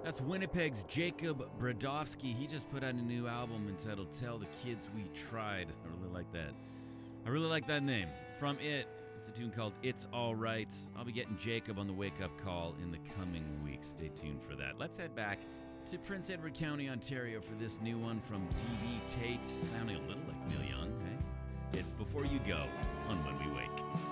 That's Winnipeg's Jacob Brodowski. He just put out a new album entitled Tell the Kids We Tried. I really like that. I really like that name. From it, it's a tune called It's All Right. I'll be getting Jacob on the wake-up call in the coming weeks. Stay tuned for that. Let's head back to Prince Edward County, Ontario for this new one from D.B. Tate. Sounding a little like Neil Young, hey? It's Before You Go on When We Wake.